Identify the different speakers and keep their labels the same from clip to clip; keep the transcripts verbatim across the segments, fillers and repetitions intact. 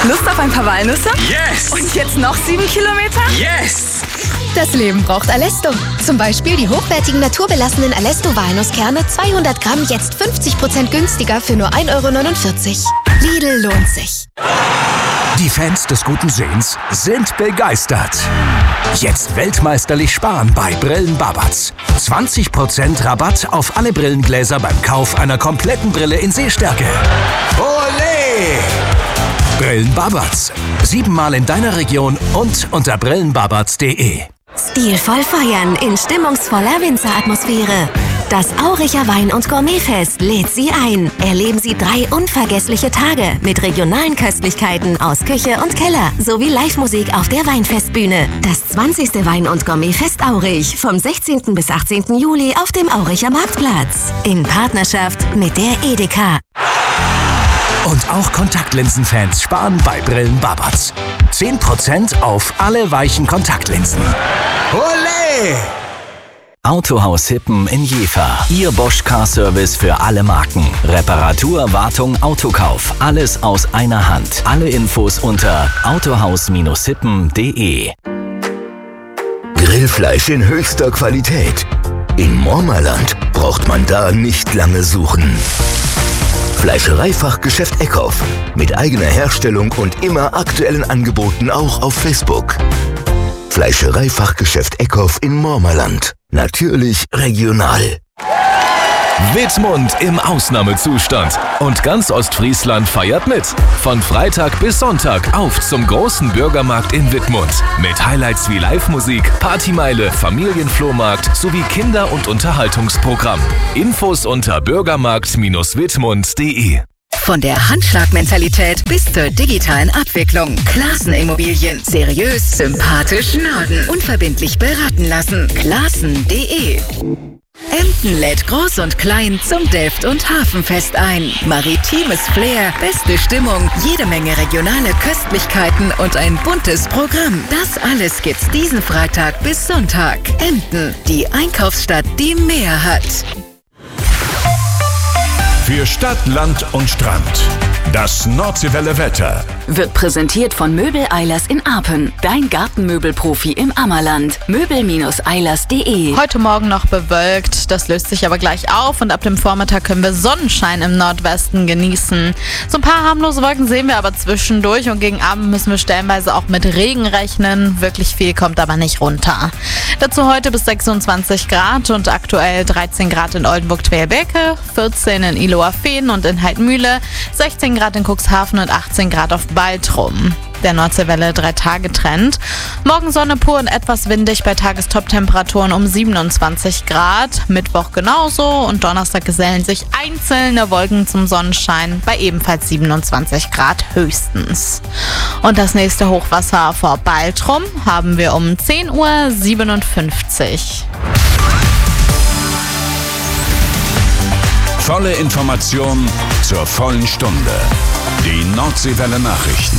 Speaker 1: Lust auf ein paar Walnüsse?
Speaker 2: Yes!
Speaker 1: Und jetzt noch sieben Kilometer?
Speaker 2: Yes!
Speaker 3: Das Leben braucht Alesto. Zum Beispiel die hochwertigen naturbelassenen Alesto-Walnusskerne zweihundert Gramm jetzt fünfzig Prozent günstiger für nur ein Euro neunundvierzig. Lidl lohnt sich.
Speaker 4: Die Fans des guten Sehens sind begeistert. Jetzt weltmeisterlich sparen bei Brillen Babatz. zwanzig Prozent Rabatt auf alle Brillengläser beim Kauf einer kompletten Brille in Sehstärke. Olé! Brillen Babatz. Siebenmal in deiner Region und unter brillenbabatz punkt de.
Speaker 3: Stilvoll feiern in stimmungsvoller Winzeratmosphäre. Das Auricher Wein- und Gourmetfest lädt Sie ein. Erleben Sie drei unvergessliche Tage mit regionalen Köstlichkeiten aus Küche und Keller sowie Live-Musik auf der Weinfestbühne. Das zwanzigste Wein- und Gourmetfest Aurich vom sechzehnten bis achtzehnten Juli auf dem Auricher Marktplatz. In Partnerschaft mit der Edeka.
Speaker 4: Und auch Kontaktlinsenfans sparen bei Brillen Babatz. zehn Prozent auf alle weichen Kontaktlinsen. Olé!
Speaker 5: Autohaus Hippen in Jever. Ihr Bosch Car Service für alle Marken. Reparatur, Wartung, Autokauf. Alles aus einer Hand. Alle Infos unter autohaus hippen punkt de.
Speaker 6: Grillfleisch in höchster Qualität. In Mormerland braucht man da nicht lange suchen. Fleischereifachgeschäft Eckhoff. Mit eigener Herstellung und immer aktuellen Angeboten auch auf Facebook. Fleischereifachgeschäft Eckhoff in Mormerland. Natürlich regional.
Speaker 7: Wittmund im Ausnahmezustand. Und ganz Ostfriesland feiert mit. Von Freitag bis Sonntag auf zum großen Bürgermarkt in Wittmund. Mit Highlights wie Live-Musik, Partymeile, Familienflohmarkt sowie Kinder- und Unterhaltungsprogramm. Infos unter bürgermarkt Bindestrich wittmund punkt de.
Speaker 8: Von der Handschlagmentalität bis zur digitalen Abwicklung. Klaassen Immobilien. Seriös, sympathisch, Norden. Unverbindlich beraten lassen. Klaassen punkt de. Emden lädt groß und klein zum Delft- und Hafenfest ein. Maritimes Flair, beste Stimmung, jede Menge regionale Köstlichkeiten und ein buntes Programm. Das alles gibt's diesen Freitag bis Sonntag. Emden, die Einkaufsstadt, die mehr hat.
Speaker 9: Für Stadt, Land und Strand. Das Nordseewelle Wetter.
Speaker 8: Wird präsentiert von Möbel Eilers in Arpen. Dein Gartenmöbelprofi im Ammerland. möbel eilers punkt de.
Speaker 10: Heute Morgen noch bewölkt, das löst sich aber gleich auf und ab dem Vormittag können wir Sonnenschein im Nordwesten genießen. So ein paar harmlose Wolken sehen wir aber zwischendurch und gegen Abend müssen wir stellenweise auch mit Regen rechnen. Wirklich viel kommt aber nicht runter. Dazu heute bis sechsundzwanzig Grad und aktuell dreizehn Grad in Oldenburg-Twerbeke, vierzehn in Ihlowerfehn und in Heidmühle, sechzehn Grad in Cuxhaven und achtzehn Grad auf Baltrum. Der Nordseewelle drei Tage Trend. Morgen Sonne pur und etwas windig bei Tagestop-Temperaturen um siebenundzwanzig Grad. Mittwoch genauso und Donnerstag gesellen sich einzelne Wolken zum Sonnenschein bei ebenfalls siebenundzwanzig Grad höchstens. Und das nächste Hochwasser vor Baltrum haben wir um zehn Uhr siebenundfünfzig.
Speaker 9: Volle Information zur vollen Stunde. Die Nordseewelle Nachrichten.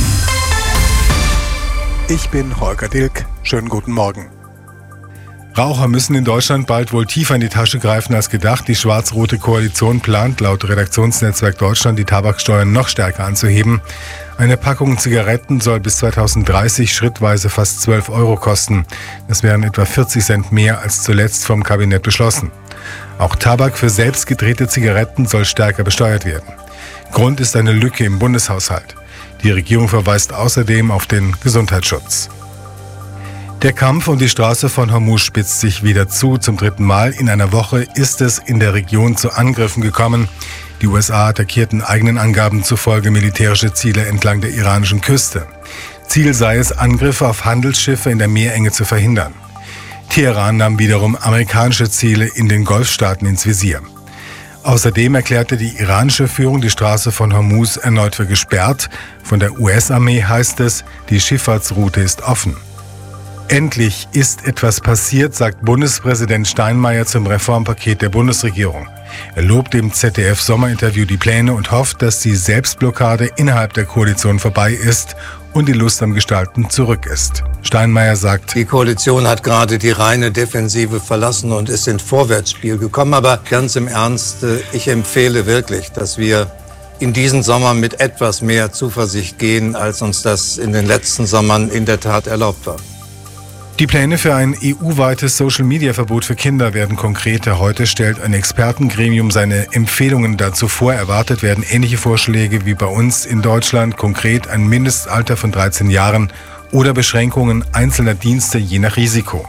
Speaker 11: Ich bin Holger Dilk. Schönen guten Morgen. Raucher müssen in Deutschland bald wohl tiefer in die Tasche greifen als gedacht. Die schwarz-rote Koalition plant laut Redaktionsnetzwerk Deutschland die Tabaksteuern noch stärker anzuheben. Eine Packung Zigaretten soll bis zweitausenddreißig schrittweise fast zwölf Euro kosten. Das wären etwa vierzig Cent mehr als zuletzt vom Kabinett beschlossen. Auch Tabak für selbst gedrehte Zigaretten soll stärker besteuert werden. Grund ist eine Lücke im Bundeshaushalt. Die Regierung verweist außerdem auf den Gesundheitsschutz. Der Kampf um die Straße von Hormuz spitzt sich wieder zu. Zum dritten Mal in einer Woche ist es in der Region zu Angriffen gekommen. Die U S A attackierten eigenen Angaben zufolge militärische Ziele entlang der iranischen Küste. Ziel sei es, Angriffe auf Handelsschiffe in der Meerenge zu verhindern. Teheran nahm wiederum amerikanische Ziele in den Golfstaaten ins Visier. Außerdem erklärte die iranische Führung die Straße von Hormuz erneut für gesperrt. Von der U S-Armee heißt es, die Schifffahrtsroute ist offen. Endlich ist etwas passiert, sagt Bundespräsident Steinmeier zum Reformpaket der Bundesregierung. Er lobt im Z D F-Sommerinterview die Pläne und hofft, dass die Selbstblockade innerhalb der Koalition vorbei ist und die Lust am Gestalten zurück ist. Steinmeier sagt,
Speaker 12: die Koalition hat gerade die reine Defensive verlassen und ist ins Vorwärtsspiel gekommen. Aber ganz im Ernst, ich empfehle wirklich, dass wir in diesen Sommer mit etwas mehr Zuversicht gehen, als uns das in den letzten Sommern in der Tat erlaubt war.
Speaker 11: Die Pläne für ein E U-weites Social-Media-Verbot für Kinder werden konkreter. Heute stellt ein Expertengremium seine Empfehlungen dazu vor. Erwartet werden ähnliche Vorschläge wie bei uns in Deutschland, konkret ein Mindestalter von dreizehn Jahren oder Beschränkungen einzelner Dienste je nach Risiko.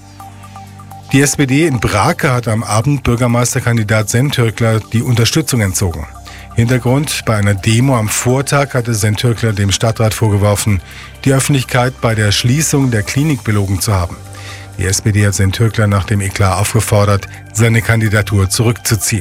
Speaker 11: Die S P D in Brake hat am Abend Bürgermeisterkandidat Sentürkler die Unterstützung entzogen. Hintergrund: Bei einer Demo am Vortag hatte Sentürkler dem Stadtrat vorgeworfen, die Öffentlichkeit bei der Schließung der Klinik belogen zu haben. Die S P D hat Sentürkler nach dem Eklat aufgefordert, seine Kandidatur zurückzuziehen.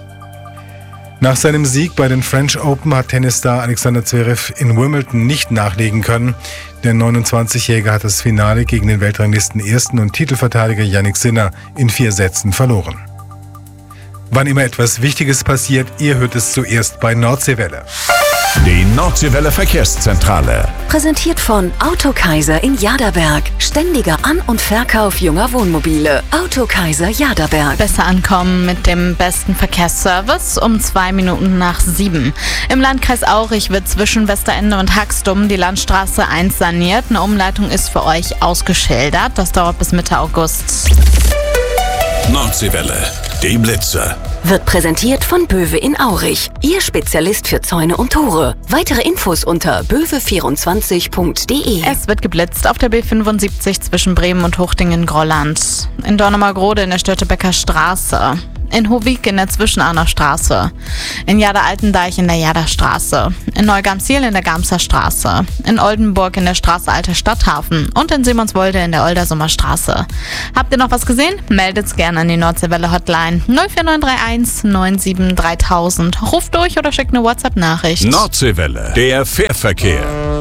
Speaker 11: Nach seinem Sieg bei den French Open hat Tennisstar Alexander Zverev in Wimbledon nicht nachlegen können. Der neunundzwanzigjährige hat das Finale gegen den Weltranglisten-Ersten und Titelverteidiger Jannik Sinner in vier Sätzen verloren. Wann immer etwas Wichtiges passiert, ihr hört es zuerst bei Nordseewelle.
Speaker 9: Die Nordseewelle Verkehrszentrale.
Speaker 3: Präsentiert von Autokaiser in Jaderberg. Ständiger An- und Verkauf junger Wohnmobile. Autokaiser Jaderberg.
Speaker 10: Besser ankommen mit dem besten Verkehrsservice um zwei Minuten nach sieben. Im Landkreis Aurich wird zwischen Westerende und Haxdum die Landstraße eins saniert. Eine Umleitung ist für euch ausgeschildert. Das dauert bis Mitte August.
Speaker 9: Nordseewelle. Die Blitze.
Speaker 3: Wird präsentiert von Böwe in Aurich. Ihr Spezialist für Zäune und Tore. Weitere Infos unter böwe vierundzwanzig punkt de.
Speaker 10: Es wird geblitzt auf der B fünfundsiebzig zwischen Bremen und Huchtingen-Grolland. In Dornumergrode in der Störtebecker Straße. In Hovik in der Zwischenahner Straße. In Jader-Altendeich in der Jaderstraße. In Neugamsiel in der Gamser Straße. In Oldenburg in der Straße Alter Stadthafen. Und in Simonswolde in der Oldersummer Straße. Habt ihr noch was gesehen? Meldet's gerne an die Nordseewelle Hotline null vier neun drei eins neun sieben dreitausend. Ruft durch oder schickt eine WhatsApp-Nachricht.
Speaker 9: Nordseewelle. Der Fährverkehr.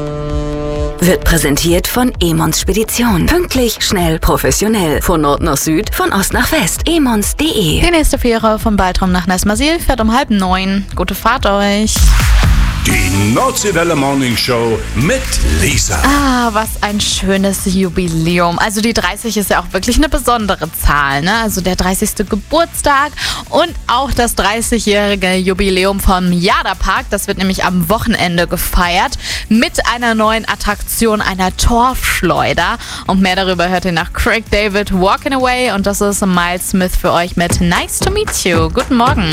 Speaker 3: Wird präsentiert von Emons Spedition. Pünktlich, schnell, professionell. Von Nord nach Süd, von Ost nach West. emons punkt de.
Speaker 10: Die nächste Fähre vom Baltrum nach Nesmasil fährt um halb neun. Gute Fahrt euch.
Speaker 9: Die Nordseewelle Morning Show mit Lisa.
Speaker 10: Ah, was ein schönes Jubiläum. Also die dreißig ist ja auch wirklich eine besondere Zahl, ne? Also der dreißigste Geburtstag und auch das dreißigjährige Jubiläum vom Jaderpark. Das wird nämlich am Wochenende gefeiert mit einer neuen Attraktion, einer Torfschleuder. Und mehr darüber hört ihr nach Craig David Walking Away. Und das ist Miles Smith für euch mit Nice to Meet You. Guten Morgen.